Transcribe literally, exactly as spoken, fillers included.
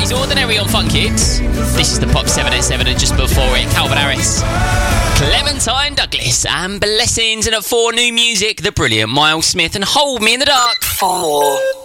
He's Ordinary on Funk Kids. This is the Pop seven eight seven, and just before it, Calvin Harris, Clementine Douglas, and Blessings. And at four, new music, the brilliant Miles Smith and Hold Me in the Dark. Four.